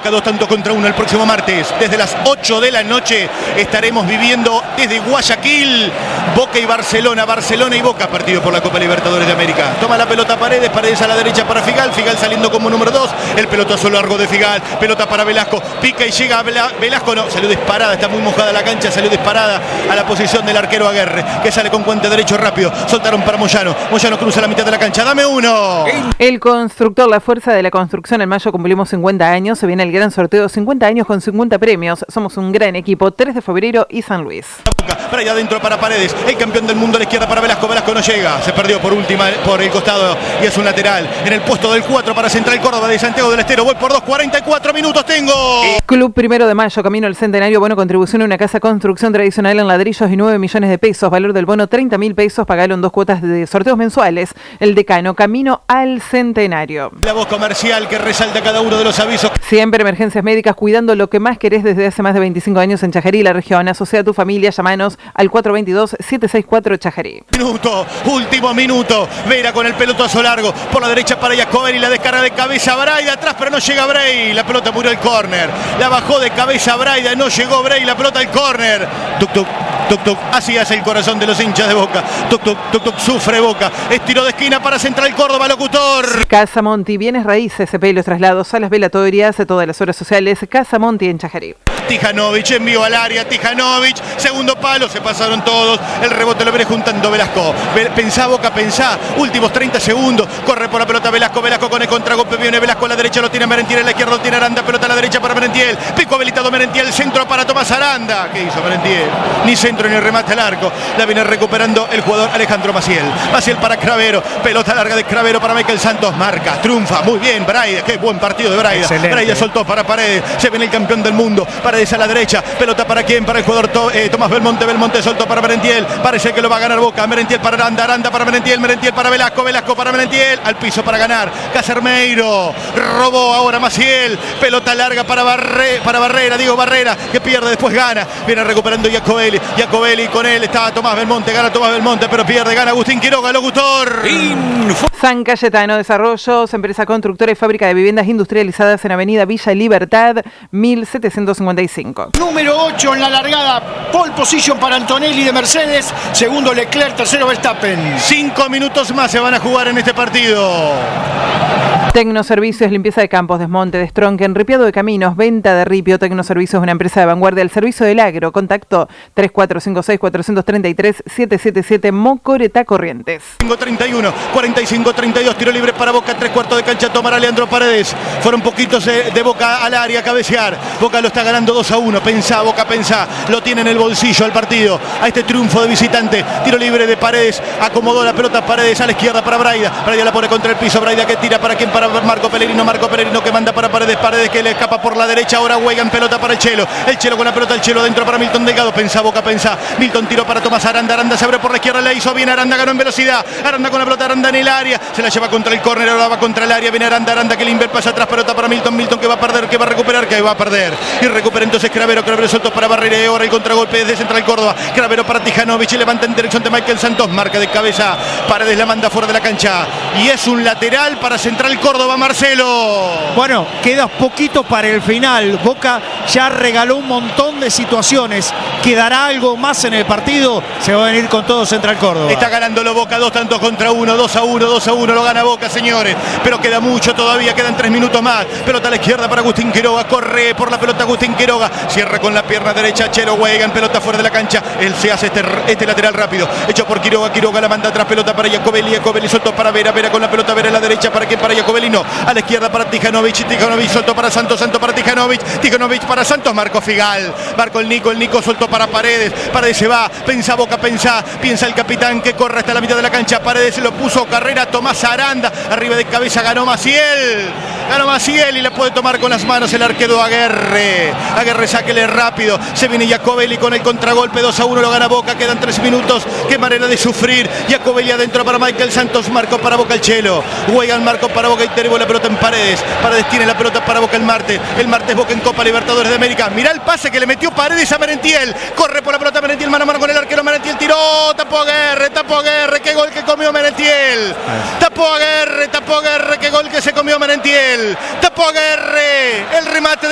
Boca 2-1 el próximo martes. Desde las 8 de la noche estaremos viviendo desde Guayaquil Boca y Barcelona, Barcelona y Boca, partido por la Copa Libertadores de América. Toma la pelota Paredes, Paredes a la derecha para Figal, Figal saliendo como número 2, el pelotazo largo de Figal, pelota para Velasco, pica y llega a Velasco, no, salió disparada, está muy mojada la cancha, salió disparada a la posición del arquero Aguerre, que sale con guante derecho rápido, soltaron para Moyano, Moyano cruza la mitad de la cancha, dame uno. El constructor, la fuerza de la construcción, en mayo cumplimos 50 años, se viene el gran sorteo, 50 años con 50 premios, somos un gran equipo, 3 de febrero y San Luis. Para allá adentro para Paredes, el campeón del mundo a la izquierda para Velasco, Velasco no llega, se perdió por última, por el costado y es un lateral, en el puesto del 4 para Central Córdoba de Santiago del Estero, voy por 2, 44 minutos tengo. Club 1 de Mayo, camino al centenario, bono contribución a una casa construcción tradicional en ladrillos y 9 millones de pesos, valor del bono 30.000 pesos, pagalo en 2 cuotas de sorteos mensuales, el decano, camino al centenario. La voz comercial que resalta cada uno de los avisos. Siempre emergencias médicas, cuidando lo que más querés desde hace más de 25 años en Chajarí, la región. Asocia a tu familia, llamanos al 422-764 Chajarí. Último minuto, Vera con el pelotazo largo, por la derecha para Jacober y la descarga de cabeza Braida, atrás pero no llega Bray, la pelota murió al córner, la bajó de cabeza Braida, no llegó Bray, la pelota al córner, tuk tuk, tuk tuk, así hace el corazón de los hinchas de Boca, tuk tuk, tuk tuk, sufre Boca, estiro de esquina para Central Córdoba, locutor. Casa Monti, bienes raíces, CP, los traslados, salas velatorias, todas las horas sociales, Casa Monti en Chajarí. Tijanovic envió al área, Tijanovic, segundo palo, se pasaron todos, el rebote lo viene juntando Velasco, pensá Boca, pensá, últimos 30 segundos, corre por la pelota Velasco, Velasco con el contragolpe, viene Velasco a la derecha, lo tiene Merentiel, a la izquierda lo tiene Aranda, pelota a la derecha para Merentiel, pico habilitado Merentiel, centro para Tomás Aranda, ¿qué hizo Merentiel? Ni centro ni remate al arco, la viene recuperando el jugador Alejandro Maciel, Maciel para Cravero, pelota larga de Cravero para Michael Santos, marca, triunfa, muy bien Braida, qué buen partido de Braida, Braida soltó para Paredes, se viene el campeón del mundo, Paredes a la derecha, pelota para quién, para el jugador Tomás Belmonte, Belmonte soltó para Merentiel, parece que lo va a ganar Boca, Merentiel para Aranda, Aranda para Merentiel, Merentiel para Velasco, Velasco para Merentiel, al piso para ganar, Casermeiro, robó ahora Maciel, pelota larga para Barrera, Diego Barrera, que pierde, después gana, viene recuperando Jacobelli, Jacobelli con él, está Tomás Belmonte, gana Tomás Belmonte, pero pierde, gana Agustín Quiroga, locutor. San Cayetano Desarrollos, empresa constructora y fábrica de viviendas industrializadas en Avenida Villa Libertad, 1755. Número 8 en la largada, pole position para Antonelli de Mercedes, segundo Leclerc, tercero Verstappen. 5 minutos más se van a jugar en este partido. Tecnoservicios, limpieza de campos, desmonte, destronque, enripiado de caminos, venta de ripio. Tecnoservicios es una empresa de vanguardia al servicio del agro. Contacto 3456-433-777 Mocoretá Corrientes. 5-31, 45-32, tiro libre para Boca, 3/4 de cancha, tomará Leandro Paredes. Fueron poquitos de Boca al área a cabecear. Boca lo está ganando 2-1. Pensá, Boca, pensá. Lo tiene en el bolsillo al partido. A este triunfo de visitante. Tiro libre de Paredes. Acomodó la pelota Paredes a la izquierda para Braida. Braida la pone contra el piso. Braida que tira para quien, para Marco Pellegrino. Marco Pellegrino que manda para Paredes. Paredes que le escapa por la derecha. Ahora Weigan, pelota para el Chelo. El Chelo con la pelota, el Chelo adentro para Milton Delgado. Pensá, Boca, pensá. Milton tiró para Tomás Aranda. Aranda se abre por la izquierda. La hizo bien. Aranda ganó en velocidad. Aranda con la pelota. Aranda en el área. Se la lleva contra el córner. Ahora va contra el área. Viene Aranda. Aranda que limber pasa atrás. Pelota para Milton. Milton que va a perder. Que va a recuperar. Que va a perder. Y recupera entonces Cravero. Cravero suelto para Barrera. Y ahora el contragolpe desde Central Córdoba. Cravero para Tijanovic. Y levanta en dirección de Michael Santos. Marca de cabeza. Paredes la manda fuera de la cancha. Y es un lateral para Central Córdoba, Marcelo. Bueno, queda poquito para el final. Boca ya regaló un montón de situaciones. ¿Quedará algo más en el partido? Se va a venir con todo Central Córdoba. Está ganándolo Boca, 2-1, 2-1, lo gana Boca, señores. Pero queda mucho todavía, quedan 3 minutos más. Pelota a la izquierda para Agustín Quiroga, corre por la pelota Agustín Quiroga, cierra con la pierna derecha, Chelo Weigan, pelota fuera de la cancha. Él se hace este lateral rápido, hecho por Quiroga, Quiroga la manda atrás, pelota para Jacobelli, Jacobelli soltó para Vera, Vera con la pelota, Vera a la derecha, ¿para quién? Para Jacobelli, no, a la izquierda para Tijanovic, Tijanovic soltó para Santos, Santos para Tijanovic, Tijanovic para Santos, Marco Figal, marcó el Nico soltó para Paredes, Paredes se va, pensa Boca, piensa el capitán que corre hasta la mitad de la cancha, Paredes se lo puso carrera, Tomás Aranda, arriba de cabeza ganó Maciel y la puede tomar con las manos el arquero Aguerre, sáquele rápido, se viene Jacobelli con el contragolpe, 2-1 lo gana Boca, quedan 3 minutos, qué manera de sufrir, Jacobelli adentro para Michael Santos, marcó para Boca el Chelo, Weigan marcó para Boca y derivó la pelota en Paredes tiene la pelota para Boca el martes Boca en Copa Libertadores de América, mirá el pase que le metió Paredes a Merentiel, corre por la pelota Merentiel, mano a mano con el arquero, Merentiel tiró, tapó Aguerre, qué gol que comió Merentiel, tapó Aguerre, qué gol que se comió Merentiel, tapó Aguerre, el remate